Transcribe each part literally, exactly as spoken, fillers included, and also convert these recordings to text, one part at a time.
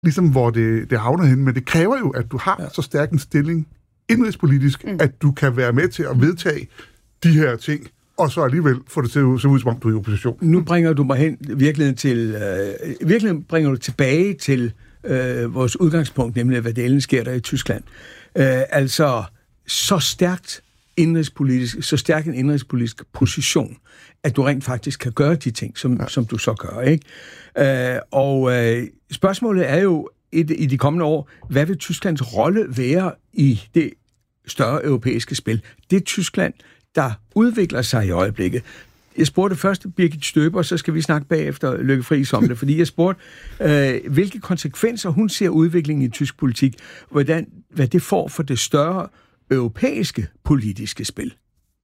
ligesom hvor det, det havner hen, men det kræver jo, at du har ja. så stærk en stilling indrigspolitisk, mm. at du kan være med til at vedtage de her ting, og så alligevel få det til at se ud, som om du er i opposition. Nu bringer du mig hen virkeligheden til, øh, virkeligheden bringer du tilbage til øh, vores udgangspunkt, nemlig hvad det sker der i Tyskland. Øh, altså, så stærkt indrigspolitisk, så stærk en indrigspolitisk position, at du rent faktisk kan gøre de ting, som, ja. som du så gør, ikke? Øh, og øh, spørgsmålet er jo i de, i de kommende år, hvad vil Tysklands rolle være i det større europæiske spil? Det er Tyskland, der udvikler sig i øjeblikket. Jeg spurgte først Birgit Støber, så skal vi snakke bagefter Lykke Friis om det, fordi jeg spurgte, øh, hvilke konsekvenser hun ser udviklingen i tysk politik, hvordan, hvad det får for det større europæiske politiske spil.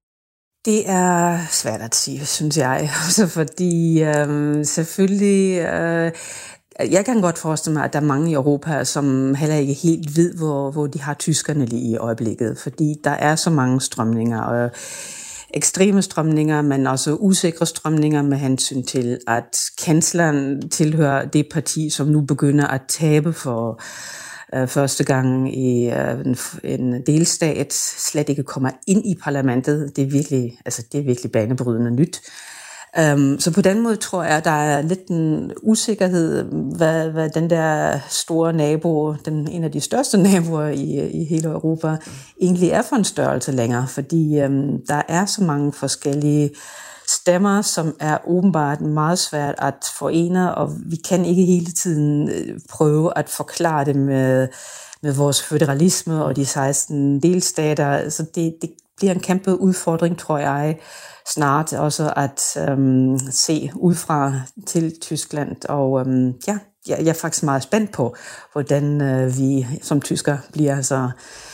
Det er svært at sige, synes jeg. Altså fordi øh, selvfølgelig... Øh, jeg kan godt forestille mig, at der er mange i Europa, som heller ikke helt ved, hvor, hvor de har tyskerne lige i øjeblikket. Fordi der er så mange strømninger, og ekstreme strømninger, men også usikre strømninger med hensyn til, at kansleren tilhører det parti, som nu begynder at tabe for øh, første gang i øh, en, en delstat, slet ikke kommer ind i parlamentet. Det er virkelig, altså det er virkelig banebrydende nyt. Um, så på den måde tror jeg, at der er lidt en usikkerhed, hvad, hvad den der store nabo, den, en af de største naboer i, i hele Europa, egentlig er for en størrelse længere, fordi um, der er så mange forskellige stemmer, som er åbenbart meget svært at forene, og vi kan ikke hele tiden prøve at forklare det med, med vores føderalisme og de seksten delstater, så det, det bliver en kæmpe udfordring, tror jeg, snart også at øhm, se udefra til Tyskland. Og øhm, ja, jeg er faktisk meget spændt på, hvordan øh, vi som tysker bliver altså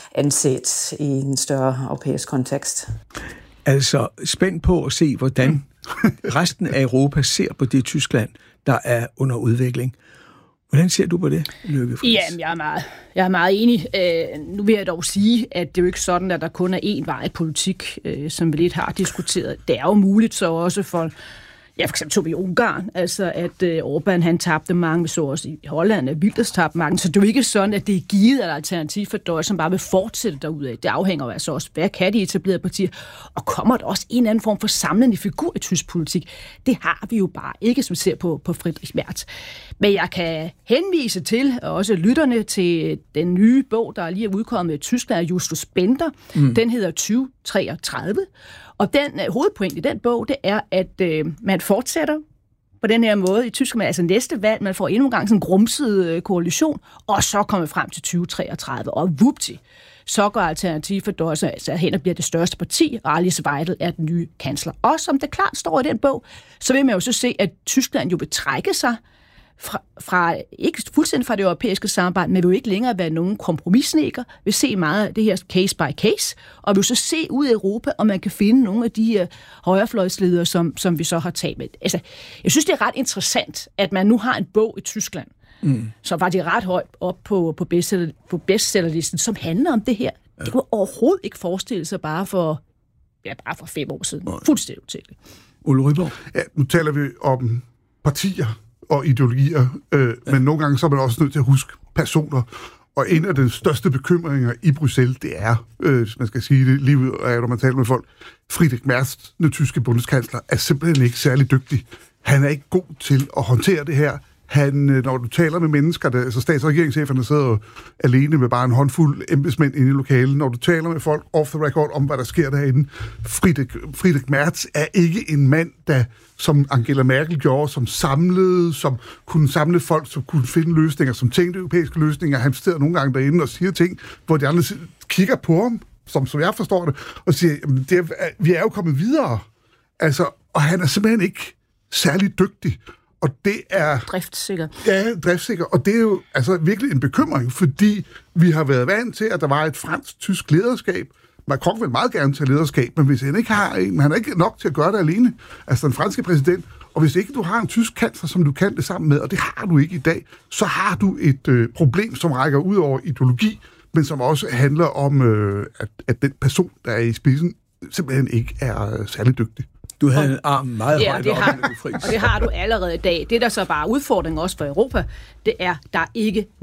anset i en større europæisk kontekst. Altså spændt på at se, hvordan resten af Europa ser på det Tyskland, der er under udvikling. Hvordan ser du på det, Lykke Friis? Jamen, jeg er meget, jeg er meget enig. Øh, nu vil jeg dog sige, at det er jo ikke sådan, at der kun er én vej i politik, øh, som vi lidt har diskuteret. Det er jo muligt så også for, ja, for eksempel tog vi i Ungarn, altså at øh, Orbán han tabte mange, vi så også i Holland, at Wilders tabte mange, så det er jo ikke sådan, at det er givet af alternativ for Deutschland, som bare vil fortsætte derudad. Det afhænger jo altså også, hvad kan de etablerede partier, og kommer der også en anden form for samlende figur i tysk politik? Det har vi jo bare ikke, som vi ser på, på Friedrich Merz. Men jeg kan henvise til, også lytterne, til den nye bog, der lige er udkommet i Tyskland af Justus Bender. Mm. Den hedder tyve treogtredive. Og den øh, hovedpoint i den bog, det er, at øh, man fortsætter på den her måde i Tyskland. Altså næste valg, man får endnu en gang sådan en grumset øh, koalition, og så kommer frem til tyve treogtredive. Og vupti, så går Alternativ for Deutschland altså hen og bliver det største parti, og Alice Weidel er den nye kansler. Og som det klart står i den bog, så vil man jo så se, at Tyskland jo vil trække sig Fra, fra, ikke fuldstændig fra det europæiske samarbejde, men vil jo ikke længere være nogen kompromisnikker, vil se meget af det her case by case, og vil så se ud i Europa, om man kan finde nogle af de her højrefløjsledere, som, som vi så har talt med. Altså, jeg synes, det er ret interessant, at man nu har en bog i Tyskland, mm. som faktisk er ret højt op på, på, bestseller, på bestsellerlisten, som handler om det her. Ja. Det kunne overhovedet ikke forestille sig bare for, ja, bare for fem år siden. Nej. Fuldstændig utænkeligt. Ole Ryborg? Ja, nu taler vi om partier og ideologier, øh, ja. Men nogle gange så er man også nødt til at huske personer. Og en af de største bekymringer i Bruxelles, det er, øh, hvis man skal sige det lige ud, når man taler med folk, Friedrich Merz, den tyske bundskansler, er simpelthen ikke særlig dygtig. Han er ikke god til at håndtere det her. Han, når du taler med mennesker, der, altså stats- og regeringscheferne sidder alene med bare en håndfuld embedsmænd inde i lokalet, når du taler med folk off the record om, hvad der sker derinde, Friedrich, Friedrich Merz er ikke en mand, der, som Angela Merkel gjorde, som samlede, som kunne samle folk, som kunne finde løsninger, som tænkte europæiske løsninger. Han sidder nogle gange derinde og siger ting, hvor de andre kigger på ham, som, som jeg forstår det, og siger, det er, vi er jo kommet videre. Altså, og han er simpelthen ikke særlig dygtig. Og det er... Driftssikker. Ja, driftssikker. Og det er jo altså virkelig en bekymring, fordi vi har været vant til, at der var et fransk-tysk lederskab. Macron vil meget gerne tage lederskab, men hvis han ikke har en, han er ikke nok til at gøre det alene, altså den franske præsident, og hvis ikke du har en tysk kansler, som du kan det sammen med, og det har du ikke i dag, så har du et øh, problem, som rækker ud over ideologi, men som også handler om, øh, at, at den person, der er i spidsen, simpelthen ikke er øh, særlig dygtig. Du havde en arm meget Ja, højt det op, har, Lykke Friis. og det har du allerede i dag. Det, der så bare er udfordringen også for Europa, det er, der er ikke